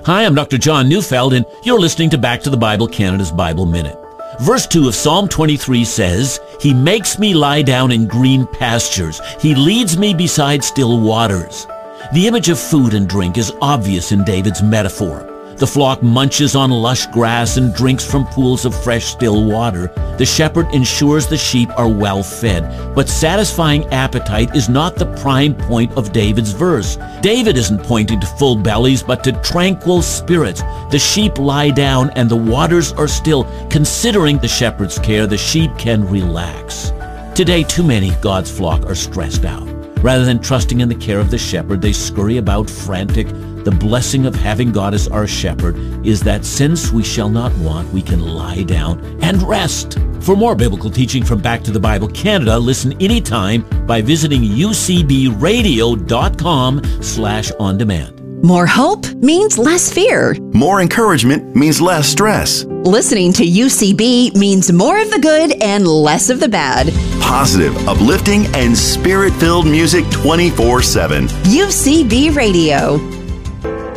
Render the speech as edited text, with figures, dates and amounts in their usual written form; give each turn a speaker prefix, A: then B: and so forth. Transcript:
A: Hi, I'm Dr. John Neufeld, and you're listening to Back to the Bible, Canada's Bible Minute. Verse 2 of Psalm 23 says, He makes me lie down in green pastures. He leads me beside still waters. The image of food and drink is obvious in David's metaphor. The flock munches on lush grass and drinks from pools of fresh, still water. The shepherd ensures the sheep are well fed. But satisfying appetite is not the prime point of David's verse. David isn't pointing to full bellies, but to tranquil spirits. The sheep lie down and the waters are still. Considering the shepherd's care, the sheep can relax. Today, too many God's flock are stressed out. Rather than trusting in the care of the shepherd, they scurry about frantic. The blessing of having God as our shepherd is that since we shall not want, we can lie down and rest. For more biblical teaching from Back to the Bible Canada, listen anytime by visiting ucbradio.com/on-demand.
B: More hope means less fear.
C: More encouragement means less stress.
B: Listening to UCB means more of the good and less of the bad.
C: Positive, uplifting, and spirit-filled music 24/7.
B: UCB Radio.